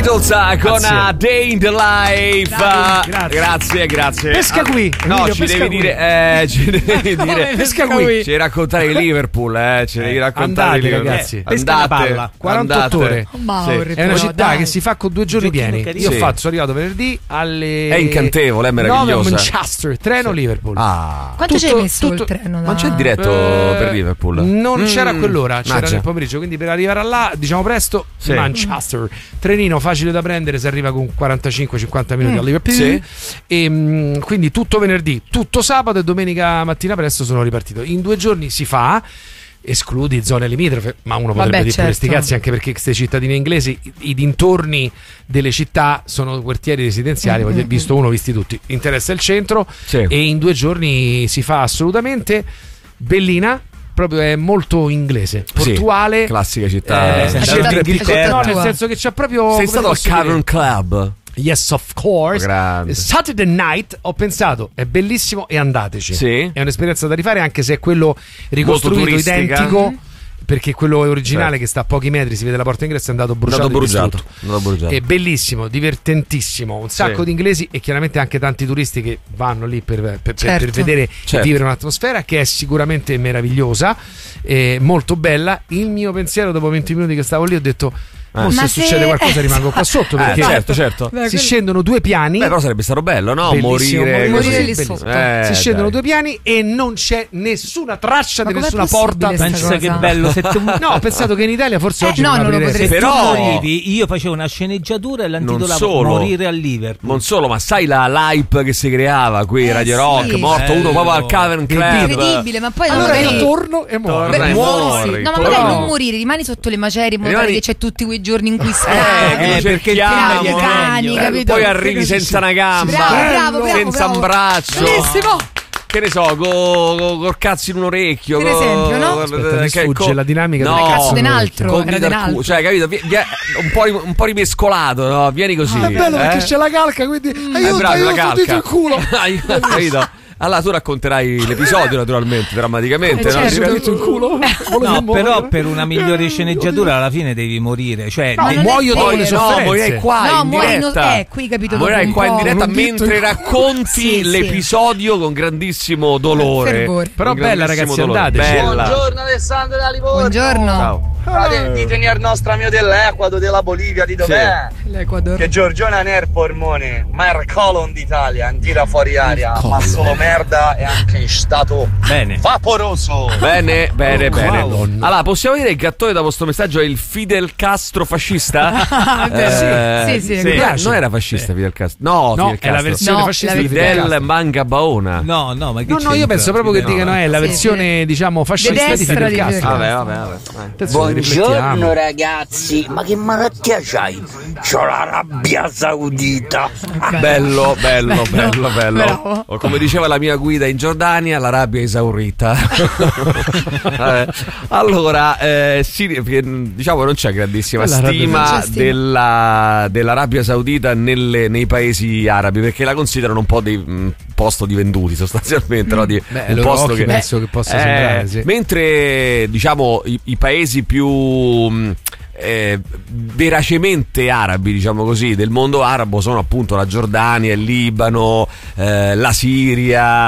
Beatles con A Day in the Life. Grazie. Pesca qui. No, Emilio, ci devi dire, pesca qui. Ci devi raccontare il Liverpool, ci devi raccontare andate, ragazzi. Pesca la palla. 48 ore. È una città che si fa con 2 giorni pieni. Io sono arrivato venerdì alle È incantevole, è meravigliosa. 9 a Manchester, treno Liverpool. Quanto ci hai messo il treno? Non c'è il diretto per Liverpool? Non c'era a quell'ora, c'era nel pomeriggio, quindi per arrivare là, diciamo presto, Manchester. Trenino facile da prendere, si arriva con 45-50 minuti a Liverpool. E quindi tutto venerdì, tutto sabato e domenica mattina presto sono ripartito. In 2 giorni si fa, escludi zone limitrofe, ma uno potrebbe dire pure sti cazzi, anche perché queste cittadine inglesi, i dintorni delle città sono quartieri residenziali, visto uno, visti tutti. Interessa il centro e in 2 giorni si fa assolutamente bellina. Proprio è molto inglese, portuale, classica città. Nel senso che c'è proprio. Sei stato al Cavern Club? Yes, of course. Saturday Night, ho pensato, è bellissimo e andateci. È un'esperienza da rifare, anche se è quello ricostruito identico. Perché quello originale che sta a pochi metri, si vede la porta ingresso, è andato bruciato. È bellissimo, divertentissimo, un sacco di inglesi e chiaramente anche tanti turisti che vanno lì per vedere e vivere un'atmosfera che è sicuramente meravigliosa, molto bella. Il mio pensiero dopo 20 minuti che stavo lì, ho detto se succede qualcosa rimango qua sotto, perché certo. Si scendono 2 piani. Però sarebbe stato bello, no? Morire lì sotto. Si scendono 2 piani e non c'è nessuna traccia di nessuna porta. Pensa che bello. No, ho pensato che in Italia forse oggi non potresti. Però io facevo una sceneggiatura e l'intitolavo Morire a Liverpool. Non solo, ma sai l'hype che si creava qui, Radio Rock, morto uno proprio al Cavern Club. Incredibile, ma poi allora io torno e muori. No, ma magari non morire, rimani sotto le macerie, in modo tale che c'è tutti quei giorni in cui stai, perché i cani, capito? Poi arrivi senza una gamba, senza un braccio. Bellissimo. Che ne so, col cazzo in un orecchio, per esempio, no? Aspetta, mi sfugge la dinamica del cazzo d'altro, cioè, capito? Un po' rimescolato, no? Vieni così. È bello perché c'è la calca, quindi aiuto, il culo. Capito? Allora tu racconterai l'episodio naturalmente, drammaticamente, no? Il culo. No, però per una migliore sceneggiatura alla fine devi morire, cioè muoio dopo le sofferenze. Morirai qua in diretta. Qui, capito? Morirai qua in diretta mentre racconti l'episodio con grandissimo dolore. Però bella, ragazzi, andate. Buongiorno Alessandro da Livorno. Buongiorno. Ciao. Di tenere nostro mio dell'Ecuador, della Bolivia, di dov'è? L'Ecuador. Che Giorgione Aner pormone, Marcolon d'Italia, non tira fuori aria, ma solo merda e anche in stato vaporoso. Bene. Allora, possiamo dire che il gattone dopo questo messaggio è il Fidel Castro fascista? Sì. Non era fascista Fidel Castro. No, Fidel Castro. È la versione fascista di Fidel Mangabaona. No, ma che no, io penso proprio che dicano è la versione, diciamo, fascista di Fidel Castro. Vabbè. Buongiorno ragazzi, ma che malattia c'hai? C'ho la rabbia saudita. Bello. O come diceva la mia guida in Giordania, la rabbia esaurita. Allora, diciamo non c'è grandissima stima dell'Arabia Saudita nei paesi arabi, perché la considerano un po' un posto di venduti sostanzialmente, no? Un posto che penso che possa sembrare, sì. Mentre diciamo i paesi più veracemente arabi, diciamo così, del mondo arabo sono appunto la Giordania, il Libano, la Siria,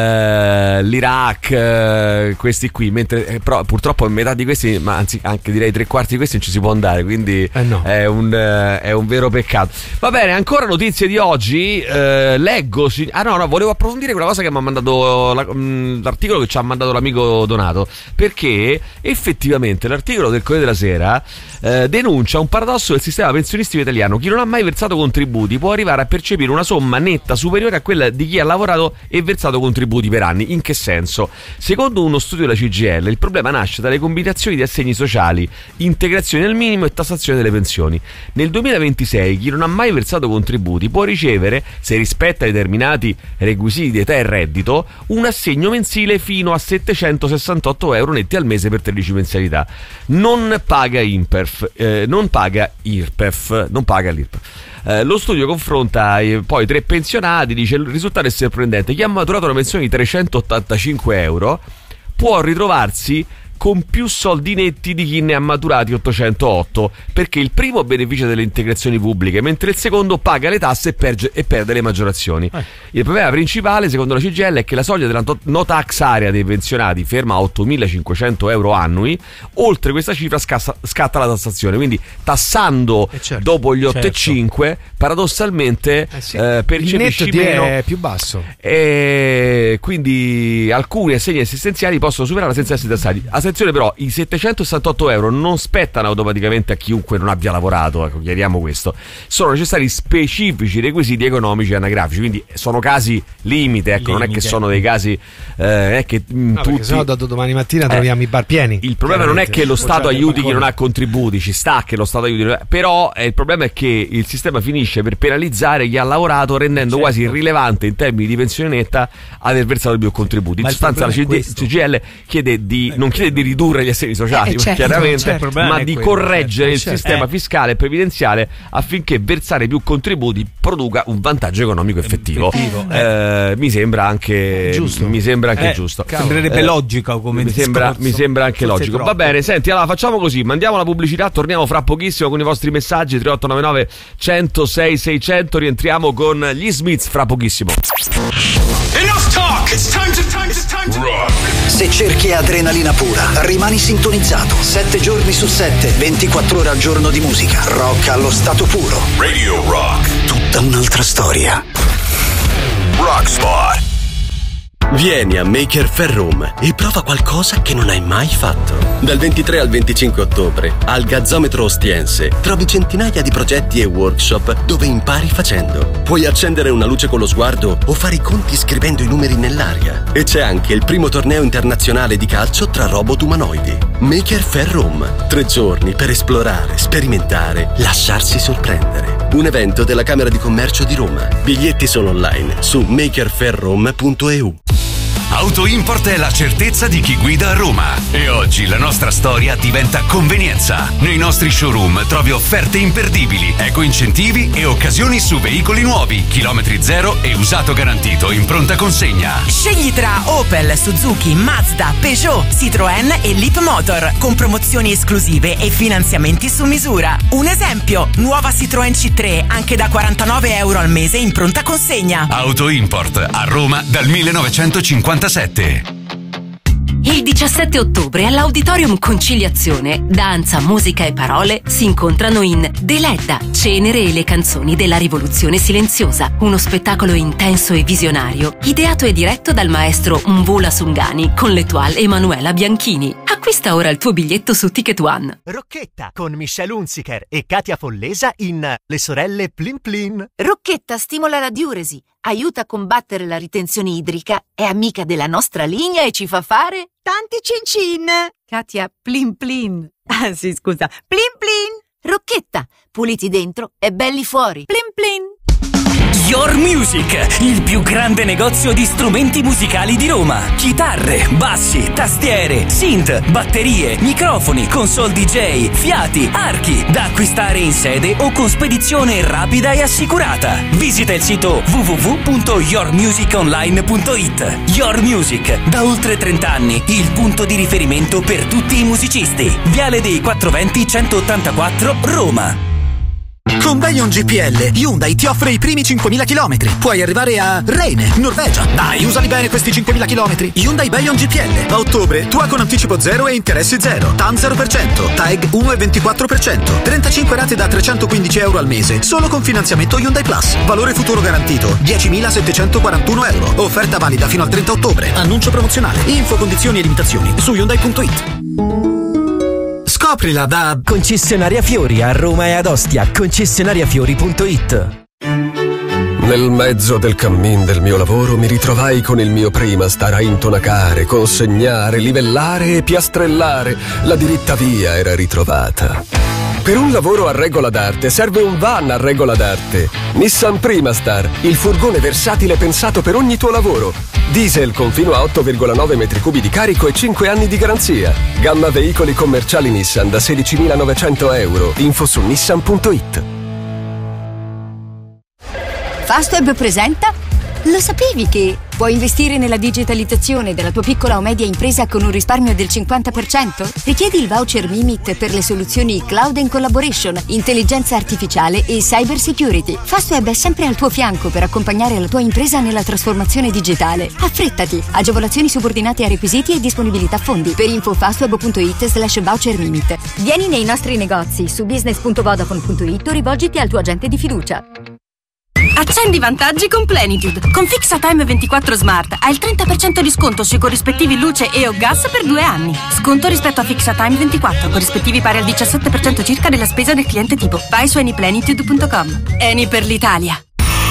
l'Iraq, questi qui, mentre però purtroppo in metà di questi, ma anzi anche direi 3/4 di questi non ci si può andare, quindi è un vero peccato. Va bene, ancora notizie di oggi. Leggo volevo approfondire quella cosa che mi ha mandato l'articolo che ci ha mandato l'amico Donato, perché effettivamente l'articolo del Corriere della Sera denuncia un paradosso del sistema pensionistico italiano. Chi non ha mai versato contributi può arrivare a percepire una somma netta superiore a quella di chi ha lavorato e versato contributi per anni. In che senso? Secondo uno studio della CGIL, il problema nasce dalle combinazioni di assegni sociali, integrazione al minimo e tassazione delle pensioni. Nel 2026 chi non ha mai versato contributi può ricevere, se rispetta determinati requisiti di età e reddito, un assegno mensile fino a 768 euro netti al mese per 13 mensilità. Non paga l'IRPEF. Lo studio confronta poi 3 pensionati, dice il risultato è sorprendente: chi ha maturato una pensione di 385 euro può ritrovarsi con più soldi netti di chi ne ha maturati 808, perché il primo beneficia delle integrazioni pubbliche, mentre il secondo paga le tasse e perde le maggiorazioni. Il problema principale, secondo la CGIL, è che la soglia della no tax area dei pensionati ferma a 8.500 euro annui. Oltre questa cifra scatta la tassazione, quindi tassando dopo gli 8,5 paradossalmente percepisci meno, è più basso, e quindi alcuni assegni assistenziali possono superare senza essere tassati. Attenzione però, i 768 euro non spettano automaticamente a chiunque non abbia lavorato, ecco, chiariamo questo. Sono necessari specifici requisiti economici e anagrafici, quindi sono casi limite, ecco, non è che sono dei casi che tutti, sennò da domani mattina troviamo i bar pieni. Il problema non è che lo Stato aiuti chi non ha contributi, ci sta che lo Stato aiuti, però il problema è che il sistema finisce per penalizzare chi ha lavorato, rendendo quasi irrilevante in termini di pensione netta aver versato più contributi. In sostanza la CGIL non chiede di ridurre gli assegni sociali, chiaramente, ma di correggere il sistema fiscale e previdenziale affinché versare più contributi produca un vantaggio economico effettivo. Mi sembra anche giusto. Sembrerebbe logico come mi sembra anche logico. Va bene, senti, allora facciamo così, mandiamo la pubblicità, torniamo fra pochissimo con i vostri messaggi 3899 106 600, rientriamo con gli Smiths fra pochissimo. Enough talk, it's time to rock. Se cerchi adrenalina pura, rimani sintonizzato 7 giorni su 7, 24 ore al giorno di musica, rock allo stato puro. Radio Rock, tutta un'altra storia. Rockspot. Vieni a Maker Faire Room e prova qualcosa che non hai mai fatto. Dal 23 al 25 ottobre al Gazzometro Ostiense trovi centinaia di progetti e workshop dove impari facendo. Puoi accendere una luce con lo sguardo o fare i conti scrivendo i numeri nell'aria. E c'è anche il primo torneo internazionale di calcio tra robot umanoidi. Maker Faire Room, 3 giorni per esplorare, sperimentare, lasciarsi sorprendere. Un evento della Camera di Commercio di Roma. Biglietti sono online su makerfairrome.eu. Auto Import è la certezza di chi guida a Roma. E oggi la nostra storia diventa convenienza. Nei nostri showroom trovi offerte imperdibili, eco-incentivi e occasioni su veicoli nuovi, chilometri zero e usato garantito in pronta consegna. Scegli tra Opel, Suzuki, Mazda, Peugeot, Citroën e Leapmotor, con promozioni esclusive e finanziamenti su misura. Un esempio, nuova Citroën C3 anche da 49 euro al mese in pronta consegna. Auto Import a Roma dal 1957. Il 17 ottobre all'Auditorium Conciliazione, danza, musica e parole si incontrano in Deledda, Cenere e le canzoni della rivoluzione silenziosa, uno spettacolo intenso e visionario, ideato e diretto dal maestro Mvula Sungani con l'Etoile Emanuela Bianchini. Acquista ora il tuo biglietto su Ticket One. Rocchetta con Michelle Hunziker e Katia Follesa in Le sorelle Plin Plin. Rocchetta stimola la diuresi, aiuta a combattere la ritenzione idrica, è amica della nostra linea e ci fa fare tanti cin-cin. Katia Plin Plin. Ah sì, scusa. Plin Plin. Rocchetta, puliti dentro e belli fuori. Plin Plin. Your Music, il più grande negozio di strumenti musicali di Roma. Chitarre, bassi, tastiere, synth, batterie, microfoni, console DJ, fiati, archi, da acquistare in sede o con spedizione rapida e assicurata. Visita il sito www.yourmusiconline.it. Your Music, da oltre 30 anni, il punto di riferimento per tutti i musicisti. Viale dei 420 184, Roma. Con Bayon GPL, Hyundai ti offre i primi 5.000 km. Puoi arrivare a Reine, Norvegia. Dai, usali bene questi 5.000 km. Hyundai Bayon GPL. A ottobre, tua con anticipo 0 e interessi 0. TAN 0%, TAEG 1,24%. 35 rate da 315 euro al mese. Solo con finanziamento Hyundai Plus. Valore futuro garantito 10.741 euro. Offerta valida fino al 30 ottobre. Annuncio promozionale. Info, condizioni e limitazioni su Hyundai.it. Scoprila da Concessionaria Fiori a Roma e ad Ostia. Concessionariafiori.it. Nel mezzo del cammin del mio lavoro mi ritrovai con il mio Primastar a intonacare, consegnare, livellare e piastrellare. La diritta via era ritrovata. Per un lavoro a regola d'arte serve un van a regola d'arte. Nissan Primastar, il furgone versatile pensato per ogni tuo lavoro. Diesel con fino a 8,9 metri cubi di carico e 5 anni di garanzia. Gamma veicoli commerciali Nissan da 16.900 euro. Info su nissan.it. Fastweb presenta. Lo sapevi che Vuoi investire nella digitalizzazione della tua piccola o media impresa con un risparmio del 50%? Richiedi il voucher Mimit per le soluzioni Cloud and Collaboration, intelligenza artificiale e cyber security. Fastweb è sempre al tuo fianco per accompagnare la tua impresa nella trasformazione digitale. Affrettati! Agevolazioni subordinate a requisiti e disponibilità fondi. Per info fastweb.it/voucher Mimit. Vieni nei nostri negozi su business.vodafone.it o rivolgiti al tuo agente di fiducia. Accendi vantaggi con Plenitude. Con FixaTime 24 Smart hai il 30% di sconto sui corrispettivi luce e o gas per 2 anni. Sconto rispetto a FixaTime 24, corrispettivi pari al 17% circa della spesa del cliente tipo. Vai su anyplenitude.com. Eni per l'Italia.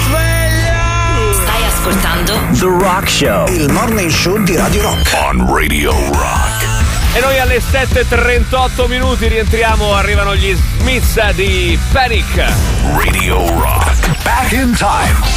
Stai ascoltando The Rock Show, il morning show di Radio Rock. On Radio Rock. E noi alle 7:38 minuti rientriamo, arrivano gli Smiths di Panic. Radio Rock. Back in time.